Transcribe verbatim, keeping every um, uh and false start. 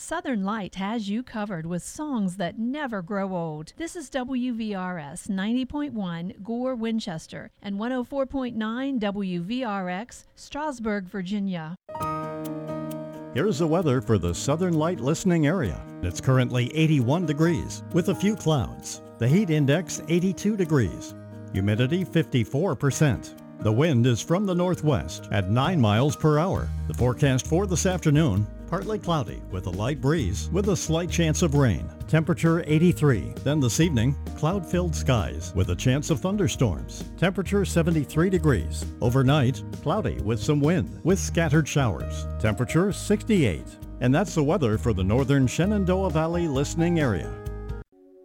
Southern Light has you covered with songs that never grow old. This is W V R S ninety point one Gore, Winchester, and one oh four point nine W V R X, Strasburg, Virginia. Here's the weather for the Southern Light listening area. It's currently eighty-one degrees with a few clouds. The heat index eighty-two degrees. Humidity fifty-four percent. The wind is from the northwest at nine miles per hour. The forecast for this afternoon, partly cloudy with a light breeze with a slight chance of rain. Temperature eighty-three. Then this evening, cloud-filled skies with a chance of thunderstorms. Temperature seventy-three degrees. Overnight, cloudy with some wind with scattered showers. Temperature sixty-eight. And that's the weather for the northern Shenandoah Valley listening area.